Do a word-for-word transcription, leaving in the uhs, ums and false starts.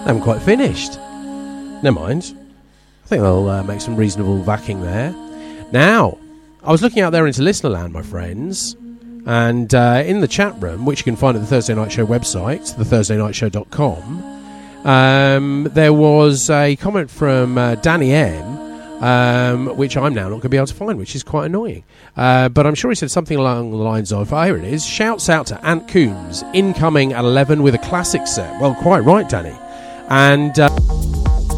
They haven't quite finished. Never mind. I think they'll uh, make some reasonable backing there. Now, I was looking out there into listener land, my friends, and uh, in the chat room, which you can find at the Thursday Night Show website, the thursday night show dot com, um, there was a comment from uh, Danny M, um, which I'm now not going to be able to find, which is quite annoying. Uh, but I'm sure he said something along the lines of, oh, here it is, shouts out to Ant Coombs, incoming at eleven with a classic set. Well, quite right, Danny. And... Uh